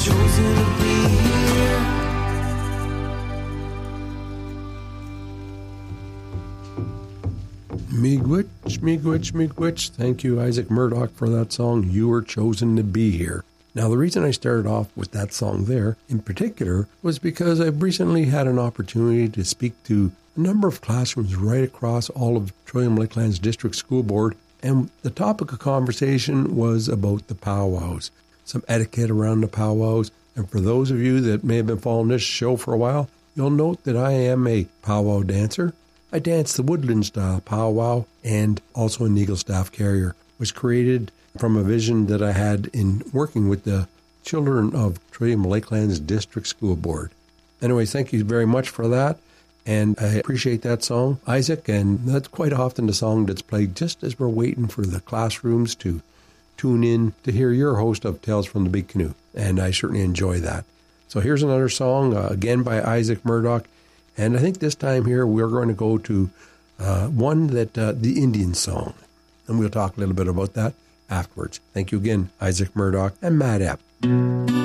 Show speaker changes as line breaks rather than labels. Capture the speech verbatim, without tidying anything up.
chosen to be here.
Miigwech, miigwech, miigwech. Thank you, Isaac Murdoch, for that song, You Were Chosen to Be Here. Now, the reason I started off with that song there, in particular, was because I've recently had an opportunity to speak to a number of classrooms right across all of Trillium Lakelands District School Board, and the topic of conversation was about the powwows, some etiquette around the powwows. And for those of you that may have been following this show for a while, you'll note that I am a powwow dancer. I dance the woodland-style powwow and also an eagle staff carrier. It was created from a vision that I had in working with the children of Trillium Lakelands District School Board. Anyways, thank you very much for that, and I appreciate that song, Isaac, and that's quite often the song that's played just as we're waiting for the classrooms to tune in to hear your host of Tales from the Big Canoe, and I certainly enjoy that. So here's another song, uh, again by Isaac Murdoch. And I think this time here we're going to go to uh, one that, uh, the Indian song. And we'll talk a little bit about that afterwards. Thank you again, Isaac Murdoch and Matt Epp.